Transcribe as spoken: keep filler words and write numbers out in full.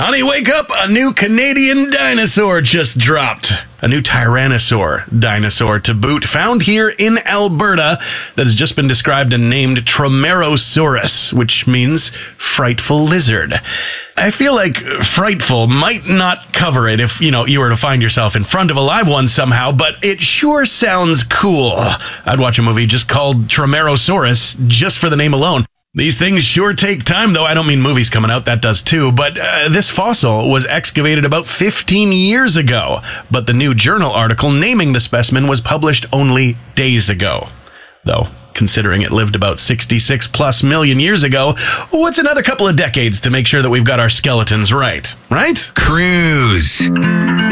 Honey, wake up! A new Canadian dinosaur just dropped. A new Tyrannosaur dinosaur to boot, found here in Alberta, that has just been described and named Tromerosaurus, which means frightful lizard. I feel like frightful might not cover it if, you know, you were to find yourself in front of a live one somehow, but it sure sounds cool. I'd watch a movie just called Tromerosaurus just for the name alone. These things sure take time, though. I don't mean movies coming out, that does too. But uh, this fossil was excavated about fifteen years ago. But the new journal article naming the specimen was published only days ago. Though, considering it lived about sixty-six plus million years ago, what's another couple of decades to make sure that we've got our skeletons right, right? Cruise.